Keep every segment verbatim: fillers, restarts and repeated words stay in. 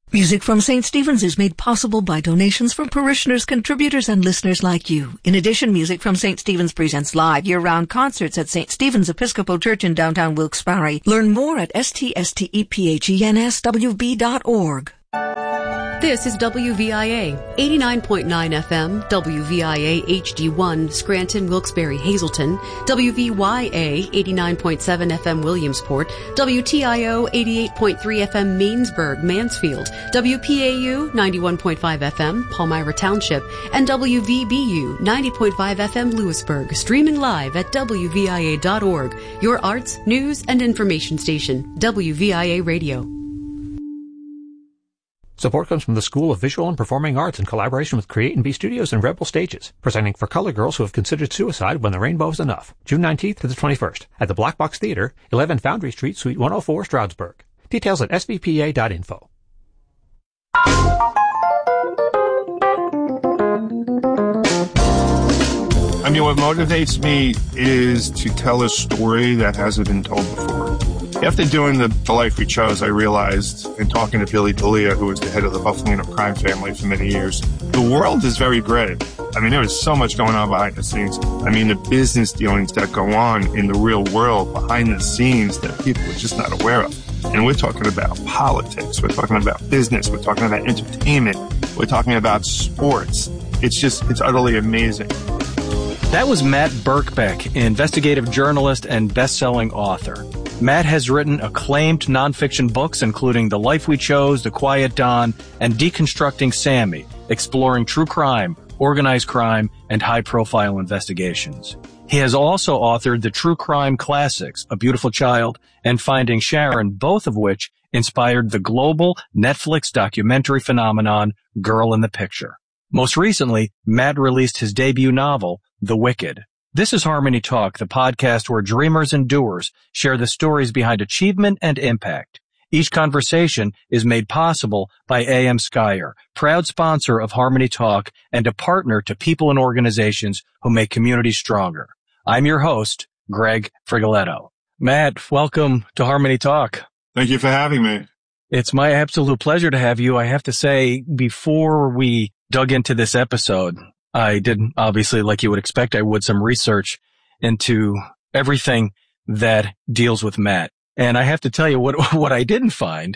Music from Saint Stephen's is made possible by donations from parishioners, contributors, and listeners like you. In addition, Music from Saint Stephen's presents live year-round concerts at Saint Stephen's Episcopal Church in downtown Wilkes-Barre. Learn more at s t s t e p h e n s w b dot org. This is W V I A, eighty-nine point nine F M, W V I A H D one, Scranton, Wilkes-Barre, Hazleton, W V Y A, eighty-nine point seven F M, Williamsport, W T I O, eighty-eight point three F M, Mainsburg, Mansfield, W P A U, ninety-one point five F M, Palmyra Township, and W V B U, ninety point five F M, Lewisburg, streaming live at W V I A dot org, your arts, news, and information station, W V I A Radio. Support comes from the School of Visual and Performing Arts in collaboration with Create and Be Studios and Rebel Stages, presenting For Color Girls Who Have Considered Suicide When the Rainbow Is Enough, June nineteenth to the twenty-first, at the Black Box Theater, eleven Foundry Street, Suite one oh four, Stroudsburg. Details at s v p a dot info. I mean, what motivates me is to tell a story that hasn't been told before. After doing the, the Life We Chose, I realized, in talking to Billy D'Elia, who was the head of the Buffalino crime family for many years, the world is very gray. I mean, there is so much going on behind the scenes. I mean, the business dealings that go on in the real world behind the scenes that people are just not aware of. And we're talking about politics. We're talking about business. We're talking about entertainment. We're talking about sports. It's just, it's utterly amazing. That was Matt Birkbeck, investigative journalist and best-selling author. Matt has written acclaimed nonfiction books, including The Life We Chose, The Quiet Dawn, and Deconstructing Sammy, exploring true crime, organized crime, and high-profile investigations. He has also authored the true crime classics, A Beautiful Child and Finding Sharon, both of which inspired the global Netflix documentary phenomenon, Girl in the Picture. Most recently, Matt released his debut novel, The Wicked. This is Harmony Talk, the podcast where dreamers and doers share the stories behind achievement and impact. Each conversation is made possible by A M Skyer, proud sponsor of Harmony Talk and a partner to people and organizations who make communities stronger. I'm your host, Greg Frigoletto. Matt, welcome to Harmony Talk. Thank you for having me. It's my absolute pleasure to have you. I have to say, before we dug into this episode, I did, obviously, like you would expect, I would some research into everything that deals with Matt. And I have to tell you, what what I didn't find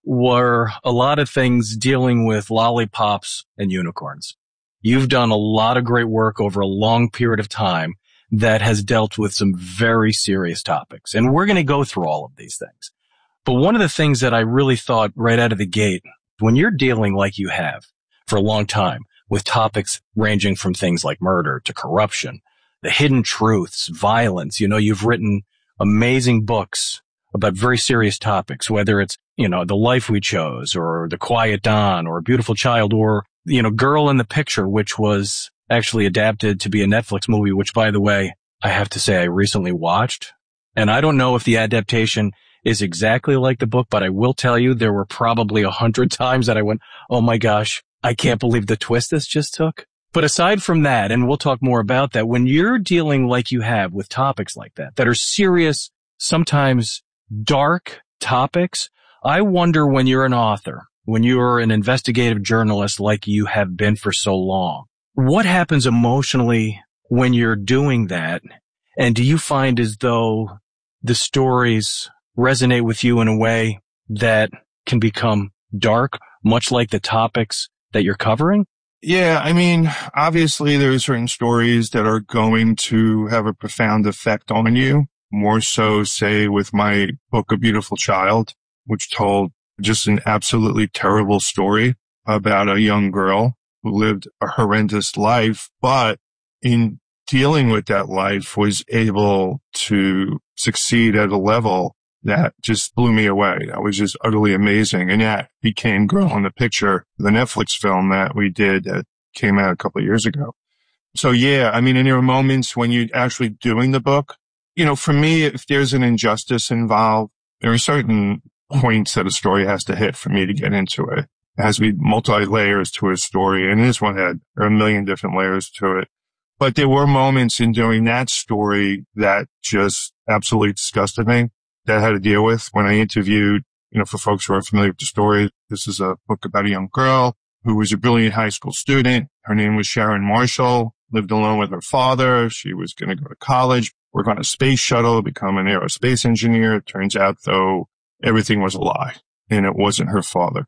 were a lot of things dealing with lollipops and unicorns. You've done a lot of great work over a long period of time that has dealt with some very serious topics. And we're going to go through all of these things. But one of the things that I really thought right out of the gate, when you're dealing like you have for a long time, with topics ranging from things like murder to corruption, the hidden truths, violence. You know, you've written amazing books about very serious topics, whether it's, you know, The Life We Chose or The Quiet Dawn or A Beautiful Child or, you know, Girl in the Picture, which was actually adapted to be a Netflix movie, which, by the way, I have to say I recently watched. And I don't know if the adaptation is exactly like the book, but I will tell you there were probably a hundred times that I went, oh my gosh, I can't believe the twist this just took. But aside from that, and we'll talk more about that, when you're dealing like you have with topics like that, that are serious, sometimes dark topics, I wonder when you're an author, when you're an investigative journalist like you have been for so long, what happens emotionally when you're doing that? And do you find as though the stories resonate with you in a way that can become dark, much like the topics that you're covering? Yeah, I mean, obviously there are certain stories that are going to have a profound effect on you. More so, say, with my book, A Beautiful Child, which told just an absolutely terrible story about a young girl who lived a horrendous life, but in dealing with that life was able to succeed at a level that just blew me away. That was just utterly amazing. And that became Girl in the Picture, the Netflix film that we did that came out a couple of years ago. So yeah, I mean, and there are moments when you're actually doing the book. You know, for me, if there's an injustice involved, there are certain points that a story has to hit for me to get into it. It has to be multi-layers to a story. And this one had a million different layers to it. But there were moments in doing that story that just absolutely disgusted me, that I had to deal with when I interviewed, you know, for folks who are familiar with the story, This is a book about a young girl who was a brilliant high school student. Her name was Sharon Marshall, lived alone with her father. She was going to go to college, work on a space shuttle, become an aerospace engineer. It turns out, though, everything was a lie, and it wasn't her father.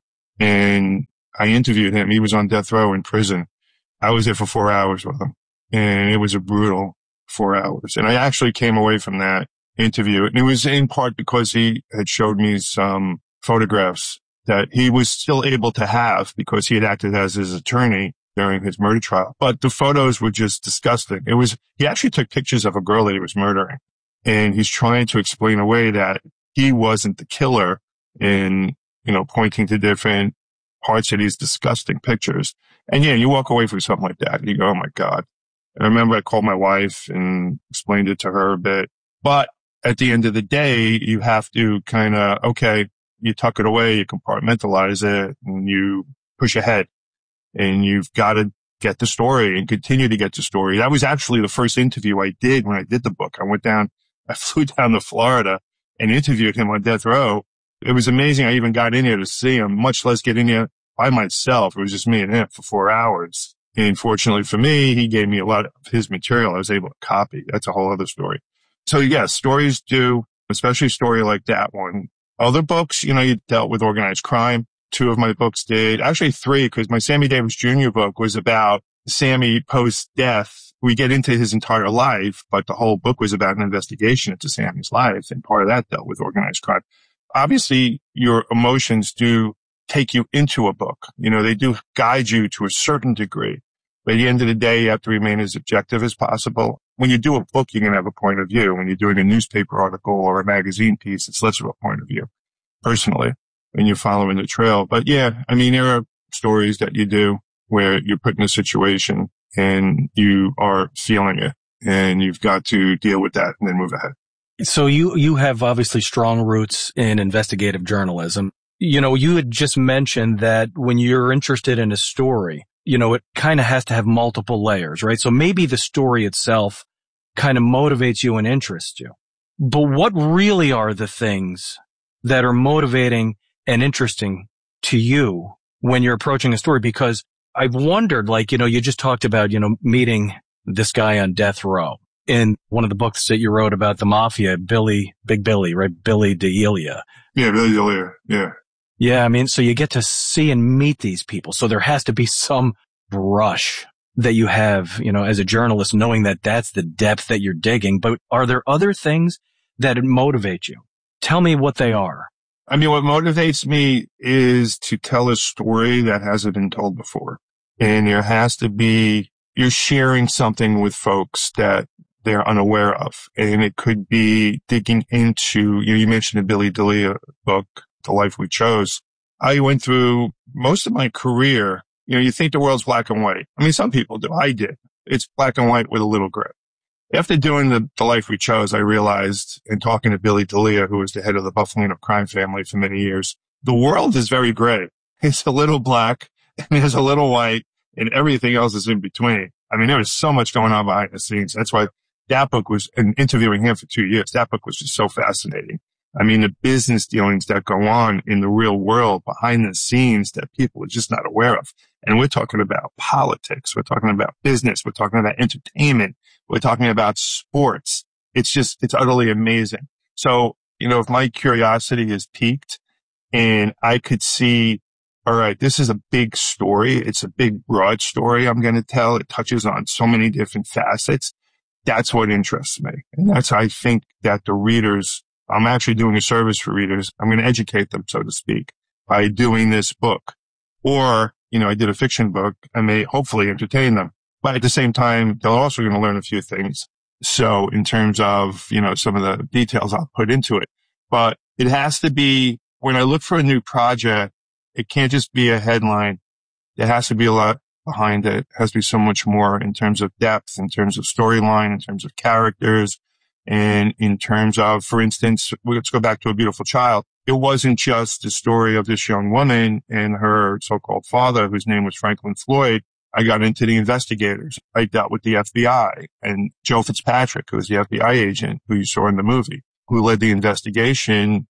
And I interviewed him. He was on death row in prison. I was there for four hours with him, and it was a brutal four hours. And I actually came away from that interview, and it was in part because he had showed me some photographs that he was still able to have because he had acted as his attorney during his murder trial. But the photos were just disgusting. It was, he actually took pictures of a girl that he was murdering, and he's trying to explain away that he wasn't the killer in, you know, pointing to different parts of these disgusting pictures. And yeah, you walk away from something like that and you go, oh my God. And I remember I called my wife and explained it to her a bit. But at the end of the day, you have to kind of, okay, you tuck it away, you compartmentalize it, and you push ahead. And you've got to get the story and continue to get the story. That was actually the first interview I did when I did the book. I went down, I flew down to Florida and interviewed him on death row. It was amazing. I even got in there to see him, much less get in there by myself. It was just me and him for four hours. And fortunately for me, he gave me a lot of his material I was able to copy. That's a whole other story. So yes, stories do, especially a story like that one. Other books, you know, you dealt with organized crime. Two of my books did, actually three, because my Sammy Davis Junior book was about Sammy post-death. We get into his entire life, but the whole book was about an investigation into Sammy's life, and part of that dealt with organized crime. Obviously, your emotions do take you into a book. You know, they do guide you to a certain degree. But at the end of the day, you have to remain as objective as possible. When you do a book, you're going to have a point of view. When you're doing a newspaper article or a magazine piece, it's less of a point of view, personally, when you're following the trail. But yeah, I mean, there are stories that you do where you're put in a situation and you are feeling it, and you've got to deal with that and then move ahead. So you, you have obviously strong roots in investigative journalism. You know, you had just mentioned that when you're interested in a story, you know, it kind of has to have multiple layers, right? So maybe the story itself kind of motivates you and interests you. But what really are the things that are motivating and interesting to you when you're approaching a story? Because I've wondered, like, you know, you just talked about, you know, meeting this guy on death row. In one of the books that you wrote about the mafia, Billy, Big Billy, right? Billy D'Elia. Yeah, Billy D'Elia. Yeah. Yeah. I mean, so you get to see and meet these people. So there has to be some brush that you have, you know, as a journalist, knowing that that's the depth that you're digging. But are there other things that motivate you? Tell me what they are. I mean, what motivates me is to tell a story that hasn't been told before. And there has to be, you're sharing something with folks that they're unaware of. And it could be digging into, you know, you mentioned the Billy D'Elia book, The Life We Chose. I went through most of my career, you know, you think the world's black and white. I mean, some people do. I did. It's black and white with a little gray. After doing the, the Life We Chose, I realized, in talking to Billy D'Elia, who was the head of the Buffalino crime family for many years, the world is very gray. It's a little black and there's a little white and everything else is in between. I mean, there was so much going on behind the scenes. That's why that book was, and interviewing him for two years, that book was just so fascinating. I mean, the business dealings that go on in the real world behind the scenes that people are just not aware of. And we're talking about politics. We're talking about business. We're talking about entertainment. We're talking about sports. It's just, it's utterly amazing. So, you know, if my curiosity is piqued and I could see, all right, this is a big story. It's a big, broad story I'm going to tell. It touches on so many different facets. That's what interests me. And that's, I think, that the readers, I'm actually doing a service for readers. I'm going to educate them, so to speak, by doing this book. Or, you know, I did a fiction book. I may hopefully entertain them. But at the same time, they're also going to learn a few things. So in terms of, you know, some of the details I'll put into it. But it has to be, when I look for a new project, it can't just be a headline. There has to be a lot behind it. It has to be so much more in terms of depth, in terms of storyline, in terms of characters, and in terms of, for instance, let's go back to A Beautiful Child. It wasn't just the story of this young woman and her so-called father, whose name was Franklin Floyd. I got into the investigators. I dealt with the F B I and Joe Fitzpatrick, who was the F B I agent who you saw in the movie, who led the investigation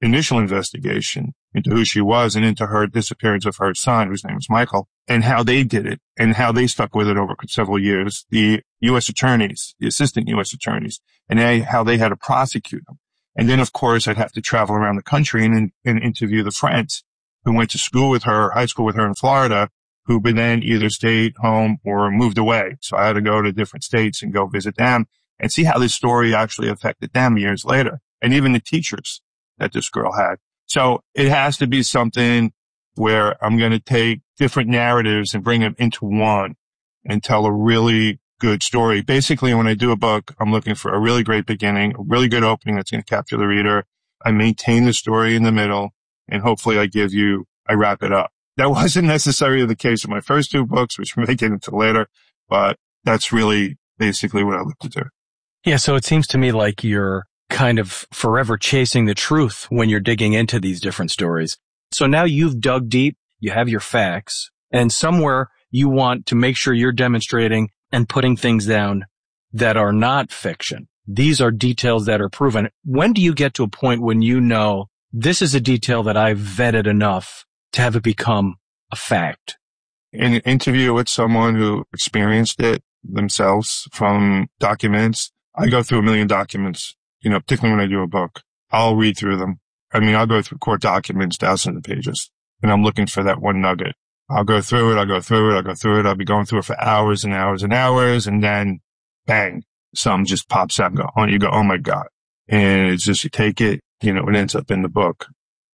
initial investigation into who she was and into her disappearance of her son, whose name was Michael, and how they did it and how they stuck with it over several years. The U S attorneys, the assistant U S attorneys, and they, how they had to prosecute them. And then, of course, I'd have to travel around the country and, and interview the friends who went to school with her, high school with her in Florida, who then either stayed home or moved away. So I had to go to different states and go visit them and see how this story actually affected them years later, and even the teachers that this girl had. So it has to be something where I'm going to take different narratives and bring them into one and tell a really good story. Basically, when I do a book, I'm looking for a really great beginning, a really good opening that's going to capture the reader. I maintain the story in the middle, and hopefully I give you, I wrap it up. That wasn't necessarily the case with my first two books, which we may get into later, but that's really basically what I look to do. Yeah, so it seems to me like you're kind of forever chasing the truth when you're digging into these different stories. So now you've dug deep, you have your facts, and somewhere you want to make sure you're demonstrating and putting things down that are not fiction. These are details that are proven. When do you get to a point when you know this is a detail that I've vetted enough to have it become a fact? In an interview with someone who experienced it themselves from documents, I go through a million documents, you know, particularly when I do a book. I'll read through them. I mean, I'll go through court documents, thousands of pages, and I'm looking for that one nugget. I'll go through it, I'll go through it, I'll go through it. I'll be going through it for hours and hours and hours, and then bang, something just pops out and go, oh, you go, oh my God. And it's just, you take it, you know, it ends up in the book.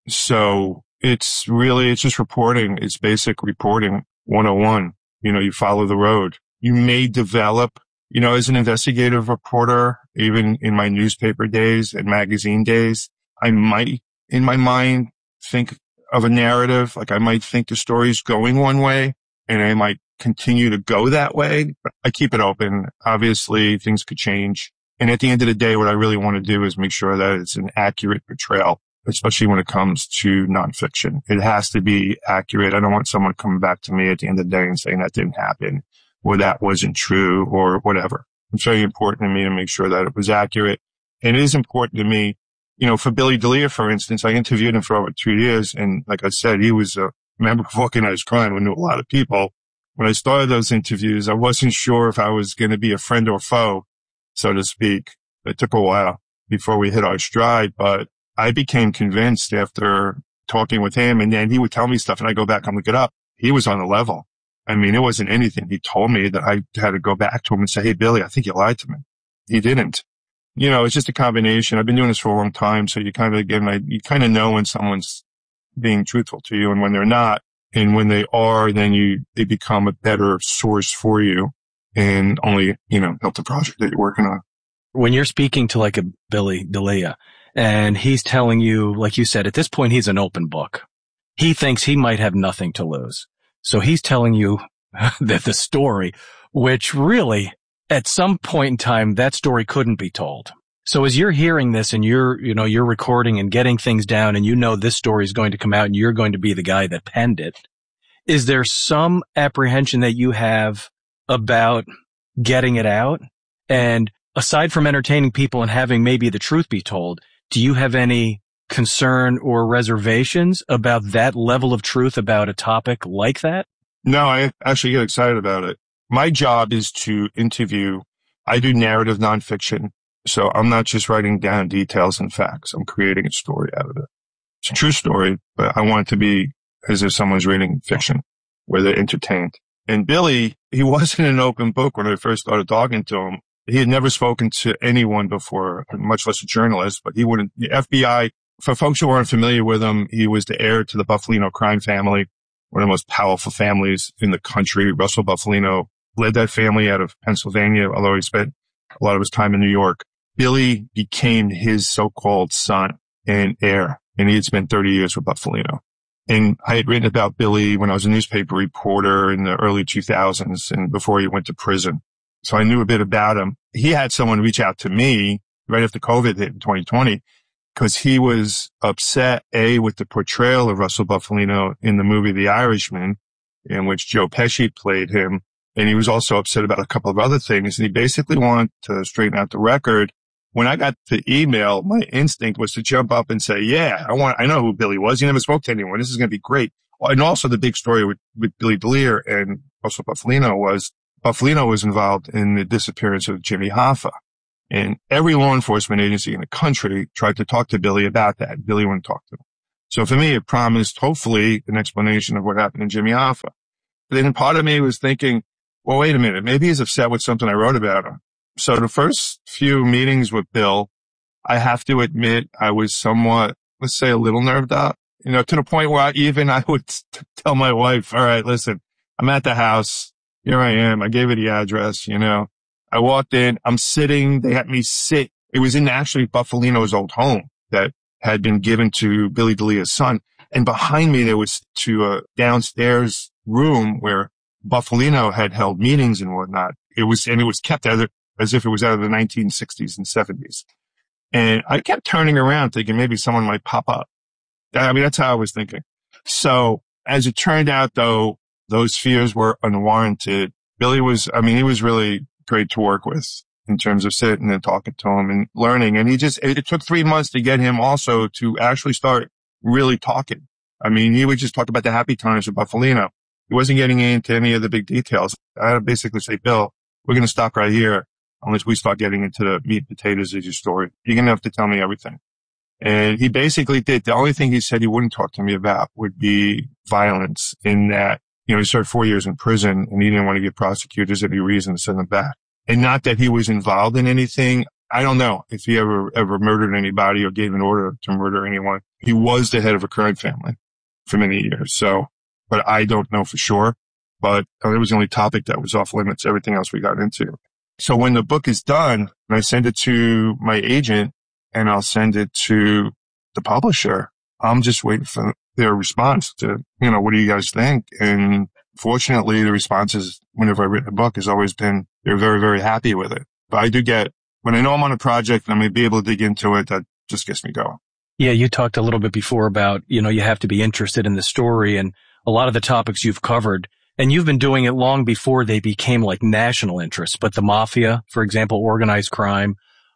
So it's really, it's just reporting. It's basic reporting one oh one. You know, you follow the road. You may develop, you know, as an investigative reporter, even in my newspaper days and magazine days, I might, in my mind, think of a narrative. Like I might think the story's going one way and I might continue to go that way, but I keep it open. Obviously, things could change. And at the end of the day, what I really want to do is make sure that it's an accurate portrayal, especially when it comes to nonfiction. It has to be accurate. I don't want someone coming back to me at the end of the day and saying that didn't happen or that wasn't true or whatever. It's very important to me to make sure that it was accurate. And it is important to me, you know, for Billy D'Elia, for instance, I interviewed him for over two years. And like I said, he was a member of Organized Crime who knew a lot of people. When I started those interviews, I wasn't sure if I was going to be a friend or foe, so to speak. It took a while before we hit our stride, but I became convinced after talking with him, and then he would tell me stuff and I go back and look it up. He was on the level. I mean, it wasn't anything he told me that I had to go back to him and say, hey, Billy, I think you lied to me. He didn't. You know, it's just a combination. I've been doing this for a long time. So you kind of, again, I, you kind of know when someone's being truthful to you and when they're not. And when they are, then you, they become a better source for you and only, you know, help the project that you're working on. When you're speaking to like a Billy D'Elia and he's telling you, like you said, at this point, he's an open book. He thinks he might have nothing to lose. So he's telling you that the story, which really at some point in time, that story couldn't be told. So as you're hearing this and you're, you know, you're recording and getting things down and you know this story is going to come out and you're going to be the guy that penned it, is there some apprehension that you have about getting it out? And aside from entertaining people and having maybe the truth be told, do you have any concern or reservations about that level of truth about a topic like that? No, I actually get excited about it. My job is to interview. I do narrative nonfiction. So I'm not just writing down details and facts. I'm creating a story out of it. It's a true story, but I want it to be as if someone's reading fiction where they're entertained. And Billy, he wasn't an open book when I first started talking to him. He had never spoken to anyone before, much less a journalist, but he wouldn't, the F B I, for folks who aren't familiar with him, he was the heir to the Bufalino crime family, one of the most powerful families in the country. Russell Bufalino led that family out of Pennsylvania, although he spent a lot of his time in New York. Billy became his so-called son and heir, and he had spent thirty years with Bufalino. And I had written about Billy when I was a newspaper reporter in the early two thousands and before he went to prison. So I knew a bit about him. He had someone reach out to me right after COVID hit in twenty twenty because he was upset, A, with the portrayal of Russell Bufalino in the movie The Irishman, in which Joe Pesci played him. And he was also upset about a couple of other things. And he basically wanted to straighten out the record when I got the email, my instinct was to jump up and say, yeah, I want, I know who Billy was. He never spoke to anyone. This is going to be great. And also the big story with, with Billy Delia and also Bufalino was Bufalino was involved in the disappearance of Jimmy Hoffa. And every law enforcement agency in the country tried to talk to Billy about that. Billy wouldn't talk to him. So for me, it promised hopefully an explanation of what happened to Jimmy Hoffa. But then part of me was thinking, well, wait a minute. Maybe he's upset with something I wrote about him. So the first few meetings with Bill, I have to admit I was somewhat, let's say, a little nerved out, you know, to the point where I, even I would t- tell my wife, all right, listen, I'm at the house. Here I am. I gave her the address, you know. I walked in. I'm sitting. They had me sit. It was in actually Bufalino's old home that had been given to Billy Delia's son. And behind me, there was to a downstairs room where Bufalino had held meetings and whatnot. It was, and it was kept as, as if it was out of the nineteen sixties and seventies. And I kept turning around thinking maybe someone might pop up. I mean, that's how I was thinking. So as it turned out, though, those fears were unwarranted. Billy was, I mean, he was really great to work with in terms of sitting and talking to him and learning. And he just, it, it took three months to get him also to actually start really talking. I mean, he would just talk about the happy times with Bufalino. He wasn't getting into any of the big details. I had to basically say, Bill, we're going to stop right here unless we start getting into the meat and potatoes of your story. You're going to have to tell me everything. And he basically did. The only thing he said he wouldn't talk to me about would be violence, in that, you know, he served four years in prison and he didn't want to give prosecutors any reason to send him back. And not that he was involved in anything. I don't know if he ever, ever murdered anybody or gave an order to murder anyone. He was the head of a crime family for many years. So, but I don't know for sure. But uh, it was the only topic that was off limits. Everything else we got into. So when the book is done and I send it to my agent and I'll send it to the publisher, I'm just waiting for their response to, you know, what do you guys think? And fortunately, the responses whenever I've written a book has always been, they're very, very happy with it. But I do get, when I know I'm on a project and I'm going to be able to dig into it, that just gets me going. Yeah, you talked a little bit before about, you know, you have to be interested in the story and a lot of the topics you've covered. And you've been doing it long before they became like national interests. But the mafia, for example, organized crime,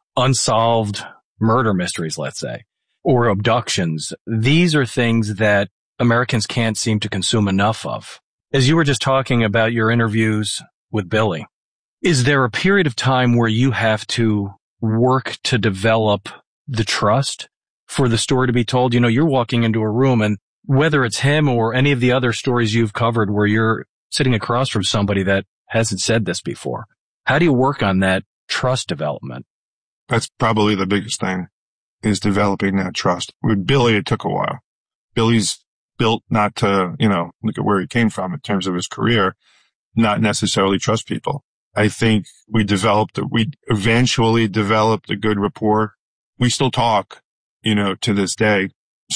unsolved murder mysteries, let's say, or abductions. These are things that Americans can't seem to consume enough of. As you were just talking about your interviews with Billy, is there a period of time where you have to work to develop the trust for the story to be told? You know, you're walking into a room and whether it's him or any of the other stories you've covered where you're sitting across from somebody that hasn't said this before, how do you work on that trust development? That's probably the biggest thing, is developing that trust. With Billy, it took a while. Billy's built not to, you know, look at where he came from in terms of his career, not necessarily trust people. I think we developed, we eventually developed a good rapport. We still talk, you know, to this day.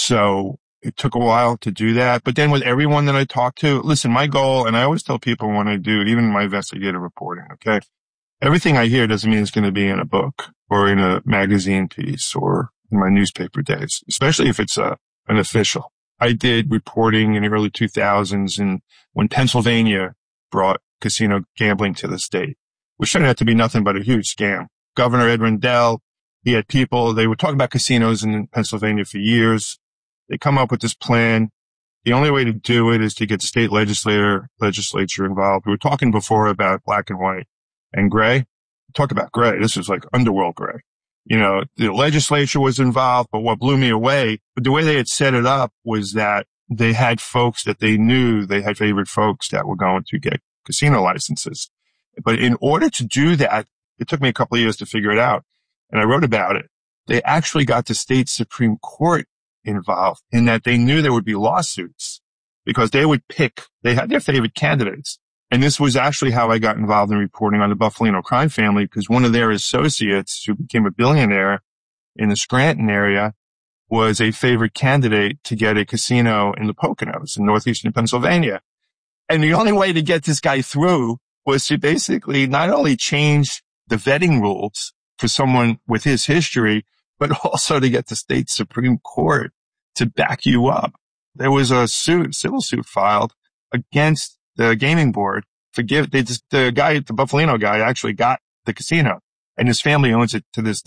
So it took a while to do that. But then with everyone that I talk to, listen, my goal, and I always tell people when I do, even my investigative reporting, okay, everything I hear doesn't mean it's going to be in a book or in a magazine piece or in my newspaper days, especially if it's a, an official. I did reporting in the early two thousands and when Pennsylvania brought casino gambling to the state, which turned out to be nothing but a huge scam. Governor Ed Rendell, he had people, they were talking about casinos in Pennsylvania for years. They come up with this plan. The only way to do it is to get the state legislator, legislature involved. We were talking before about black and white and gray. Talk about gray. This was like underworld gray. You know, the legislature was involved, but what blew me away, but the way they had set it up was that they had folks that they knew, they had favorite folks that were going to get casino licenses. But in order to do that, it took me a couple of years to figure it out. And I wrote about it. They actually got the state Supreme Court involved in that they knew there would be lawsuits because they would pick, they had their favorite candidates. And this was actually how I got involved in reporting on the Bufalino crime family, because one of their associates who became a billionaire in the Scranton area was a favorite candidate to get a casino in the Poconos in northeastern Pennsylvania. And the only way to get this guy through was to basically not only change the vetting rules for someone with his history, but also to get the state Supreme Court to back you up. There was a suit, civil suit filed against the gaming board. Forgive, they just, the guy, the Bufalino guy actually got the casino and his family owns it to this day.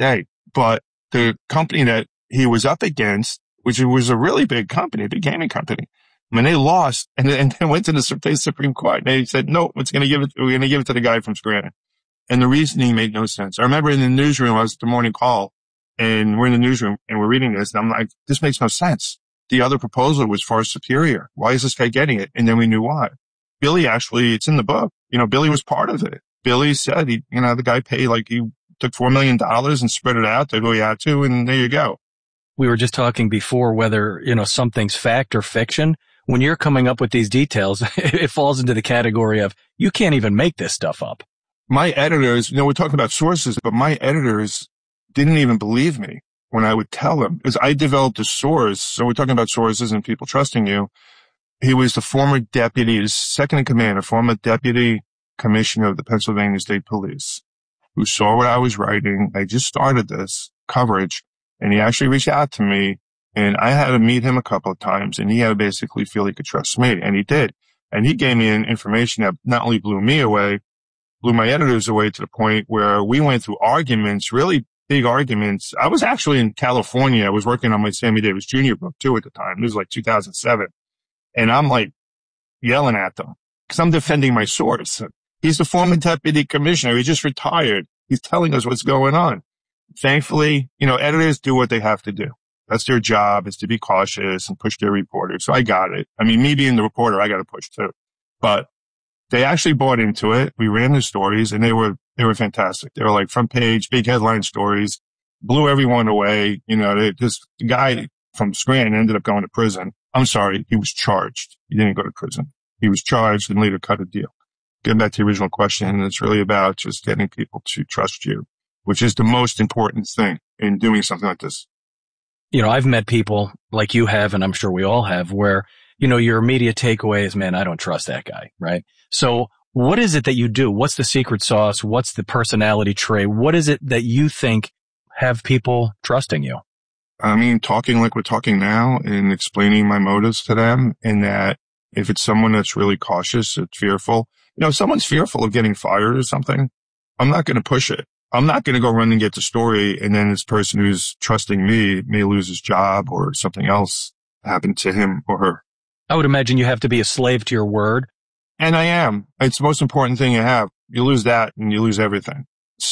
But the company that he was up against, which was a really big company, a big gaming company, I mean, they lost and then and went to the Supreme Court. And they said, no, it's going to give it, we're going to give it to the guy from Scranton. And the reasoning made no sense. I remember in the newsroom, I was at the morning call and we're in the newsroom and we're reading this and I'm like, this makes no sense. The other proposal was far superior. Why is this guy getting it? And then we knew why. Billy actually, it's in the book. You know, Billy was part of it. Billy said he, you know, the guy paid like he took four million dollars and spread it out to who he had to. And there you go. We were just talking before whether, you know, something's fact or fiction. When you're coming up with these details, it falls into the category of you can't even make this stuff up. My editors, you know, we're talking about sources, but my editors didn't even believe me when I would tell them, because I developed a source. So we're talking about sources and people trusting you. He was the former deputy, his second in command, a former deputy commissioner of the Pennsylvania State Police, who saw what I was writing. I just started this coverage, and he actually reached out to me, and I had to meet him a couple of times, and he had to basically feel he could trust me, and he did. And he gave me information that not only blew me away, blew my editors away to the point where we went through arguments, really big arguments. I was actually in California. I was working on my Sammy Davis Junior book, too, at the time. It was like two thousand seven. And I'm like yelling at them because I'm defending my source. He's the former deputy commissioner. He just retired. He's telling us what's going on. Thankfully, you know, editors do what they have to do. That's their job, is to be cautious and push their reporters. So I got it. I mean, me being the reporter, I got to push too. But they actually bought into it. We ran the stories and they were, they were fantastic. They were like front page, big headline stories, blew everyone away. You know, they, this guy from Scranton ended up going to prison. I'm sorry, he was charged. He didn't go to prison. He was charged and later cut a deal. Getting back to the original question, it's really about just getting people to trust you, which is the most important thing in doing something like this. You know, I've met people like you have, and I'm sure we all have, where, you know, your immediate takeaway is, man, I don't trust that guy, right? So what is it that you do? What's the secret sauce? What's the personality trait? What is it that you think have people trusting you? I mean, talking like we're talking now and explaining my motives to them, and that if it's someone that's really cautious, it's fearful. You know, if someone's fearful of getting fired or something, I'm not going to push it. I'm not going to go run and get the story, and then this person who's trusting me may lose his job or something else happen to him or her. I would imagine you have to be a slave to your word. And I am. It's the most important thing you have. You lose that and you lose everything.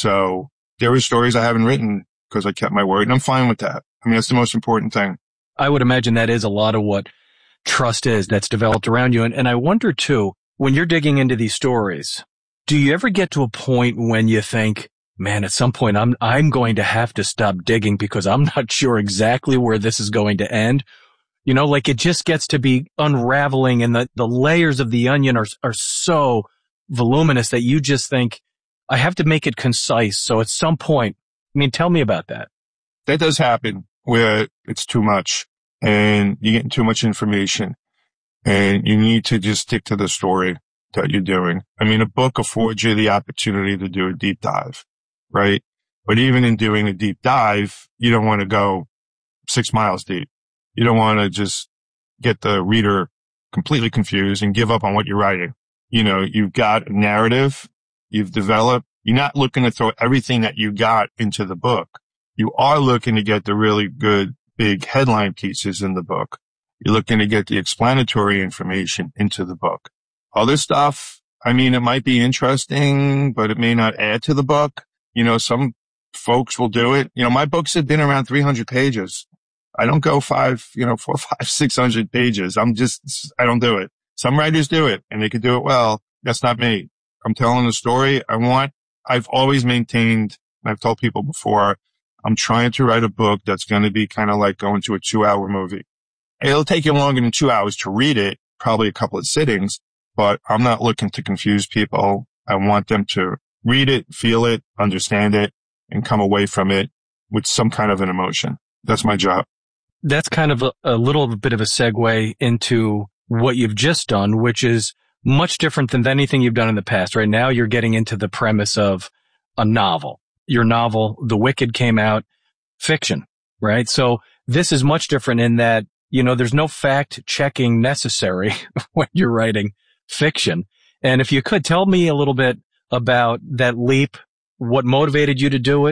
So there are stories I haven't written because I kept my word, and I'm fine with that. I mean, that's the most important thing. I would imagine that is a lot of what trust is that's developed around you. And, and I wonder, too, when you're digging into these stories, do you ever get to a point when you think, man, at some point I'm I'm going to have to stop digging because I'm not sure exactly where this is going to end? You know, like it just gets to be unraveling and the, the layers of the onion are are so voluminous that you just think, I have to make it concise. So at some point, I mean, tell me about that. That does happen where it's too much and you're getting too much information and you need to just stick to the story that you're doing. I mean, a book affords you the opportunity to do a deep dive, right? But even in doing a deep dive, you don't want to go six miles deep. You don't want to just get the reader completely confused and give up on what you're writing. You know, you've got a narrative you've developed. You're not looking to throw everything that you got into the book. You are looking to get the really good big headline pieces in the book. You're looking to get the explanatory information into the book. Other stuff, I mean, it might be interesting, but it may not add to the book. You know, some folks will do it. You know, my books have been around three hundred pages. I don't go five, you know, four, five, six hundred pages. I'm just, I don't do it. Some writers do it and they could do it well. That's not me. I'm telling a story. I want, I've always maintained, and I've told people before, I'm trying to write a book that's going to be kind of like going to a two hour movie. It'll take you longer than two hours to read it, probably a couple of sittings, but I'm not looking to confuse people. I want them to read it, feel it, understand it, and come away from it with some kind of an emotion. That's my job. That's kind of a, a little bit of a segue into what you've just done, which is much different than anything you've done in the past. Right now, you're getting into the premise of a novel. Your novel, The Wicked, came out, fiction, right? So this is much different in that, you know, there's no fact checking necessary when you're writing fiction. And if you could tell me a little bit about that leap, what motivated you to do it,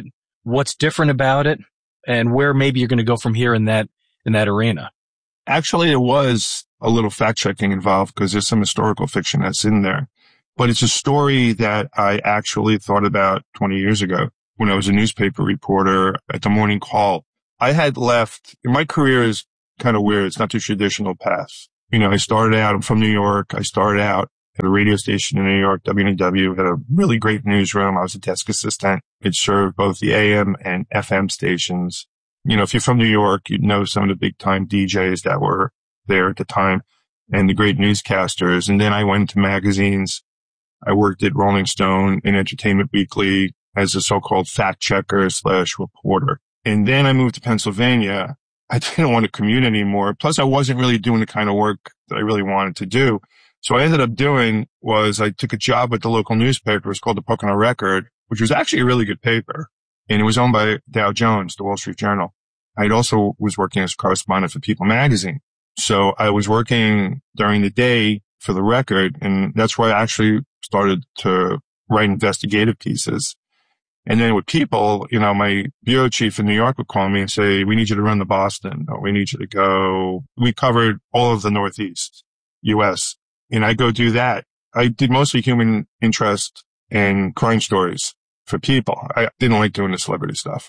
what's different about it, and where maybe you're going to go from here in that in that arena. Actually, there was a little fact checking involved because there's some historical fiction that's in there. But it's a story that I actually thought about twenty years ago when I was a newspaper reporter at the Morning Call. I had left, my career is kind of weird. It's not the traditional path. You know, I started out, I'm from New York. I started out at a radio station in New York, W N W, had a really great newsroom. I was a desk assistant. It served both the A M and F M stations. You know, if you're from New York, you'd know some of the big time D Js that were there at the time and the great newscasters. And then I went to magazines. I worked at Rolling Stone and Entertainment Weekly as a so-called fact checker slash reporter. And then I moved to Pennsylvania. I didn't want to commute anymore. Plus, I wasn't really doing the kind of work that I really wanted to do. So what I ended up doing was I took a job at the local newspaper. It was called the Pocono Record, which was actually a really good paper. And it was owned by Dow Jones, the Wall Street Journal. I also was working as a correspondent for People magazine. So I was working during the day for the Record, and that's where I actually started to write investigative pieces. And then with People, you know, my bureau chief in New York would call me and say, we need you to run to Boston, or we need you to go. We covered all of the Northeast U S, and I go do that. I did mostly human interest and crime stories for People. I didn't like doing the celebrity stuff.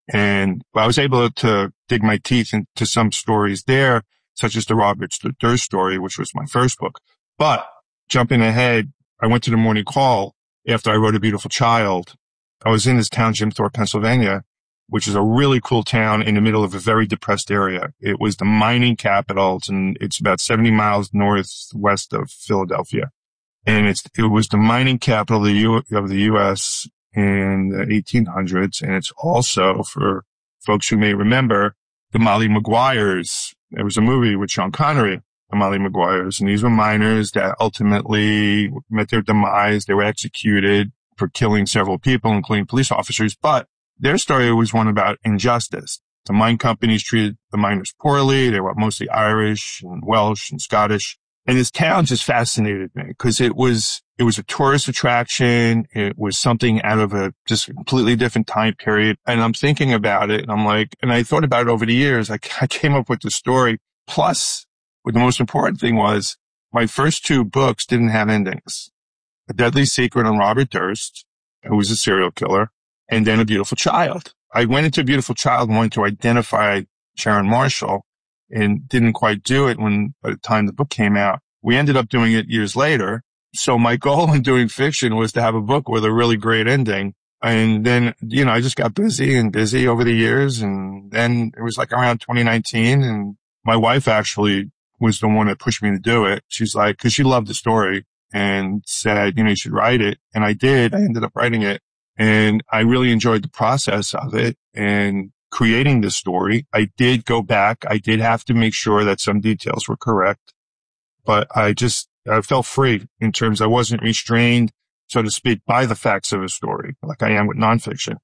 And I was able to dig my teeth into some stories there, such as the Robert Durst story, which was my first book. But jumping ahead, I went to the Morning Call after I wrote A Beautiful Child. I was in this town, Jim Thorpe, Pennsylvania, which is a really cool town in the middle of a very depressed area. It was the mining capital, and it's about seventy miles northwest of Philadelphia. And it's, it was the mining capital of the, U, of the U S in the eighteen hundreds. And it's also, for folks who may remember, the Molly Maguires. There was a movie with Sean Connery, the Molly Maguires, and these were miners that ultimately met their demise. They were executed for killing several people, including police officers. But their story was one about injustice. The mine companies treated the miners poorly. They were mostly Irish and Welsh and Scottish. And this town just fascinated me because it was, it was a tourist attraction. It was something out of a just completely different time period. And I'm thinking about it and I'm like, and I thought about it over the years. I, I came up with the story. Plus, what the most important thing was my first two books didn't have endings. A Deadly Secret on Robert Durst, who was a serial killer, and then A Beautiful Child. I went into A Beautiful Child and wanted to identify Sharon Marshall and didn't quite do it when, by the time the book came out. We ended up doing it years later. So my goal in doing fiction was to have a book with a really great ending. And then, you know, I just got busy and busy over the years. And then it was like around twenty nineteen. And my wife actually was the one that pushed me to do it. She's like, cause she loved the story and said, you know, you should write it. And I did. I ended up writing it. And I really enjoyed the process of it and creating the story. I did go back. I did have to make sure that some details were correct, but I just, I felt free in terms I wasn't restrained, so to speak, by the facts of a story like I am with nonfiction.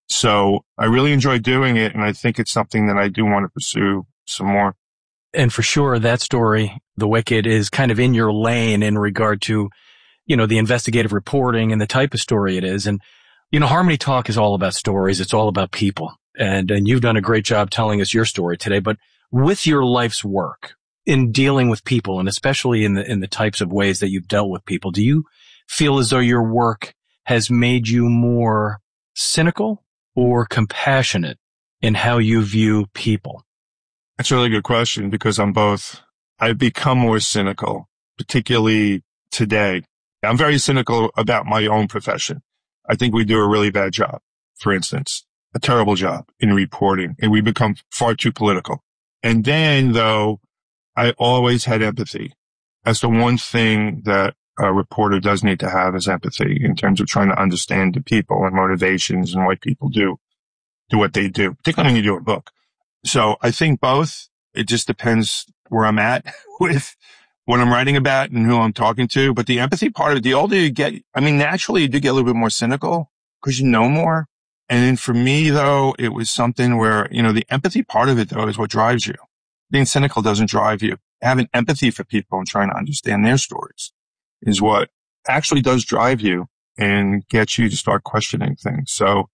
So I really enjoyed doing it. And I think it's something that I do want to pursue some more. And for sure, that story, The Wicked, is kind of in your lane in regard to, you know, the investigative reporting and the type of story it is. And, you know, Harmony Talk is all about stories. It's all about people. And, and you've done a great job telling us your story today. But with your life's work in dealing with people, and especially in the, in the types of ways that you've dealt with people, do you feel as though your work has made you more cynical or compassionate in how you view people? That's a really good question because I'm both. I've become more cynical, particularly today. I'm very cynical about my own profession. I think we do a really bad job, for instance, a terrible job in reporting, and we become far too political. And then, though, I always had empathy. That's the one thing that a reporter does need to have is empathy in terms of trying to understand the people and motivations and why people do, do what they do, particularly when you do a book. So I think both. It just depends where I'm at with what I'm writing about and who I'm talking to. But the empathy part of it, the older you get, I mean, naturally you do get a little bit more cynical because you know more. And then for me, though, it was something where, you know, the empathy part of it, though, is what drives you. Being cynical doesn't drive you. Having empathy for people and trying to understand their stories is what actually does drive you and gets you to start questioning things. So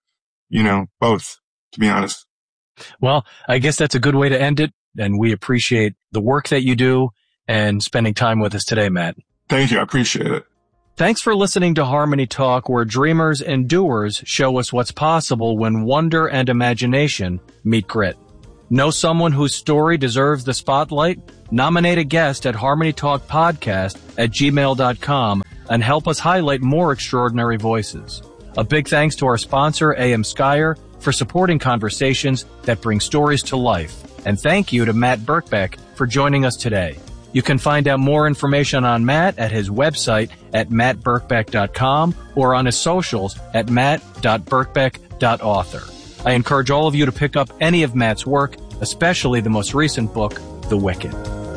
you know, both, to be honest. Well, I guess that's a good way to end it. And we appreciate the work that you do and spending time with us today, Matt. Thank you. I appreciate it. Thanks for listening to Harmony Talk, where dreamers and doers show us what's possible when wonder and imagination meet grit. Know someone whose story deserves the spotlight? Nominate a guest at harmony talk podcast at gmail dot com and help us highlight more extraordinary voices. A big thanks to our sponsor, A M Skyer, for supporting conversations that bring stories to life. And thank you to Matt Birkbeck for joining us today. You can find out more information on Matt at his website at matt birkbeck dot com or on his socials at matt dot birkbeck dot author. I encourage all of you to pick up any of Matt's work, especially the most recent book, The Wicked.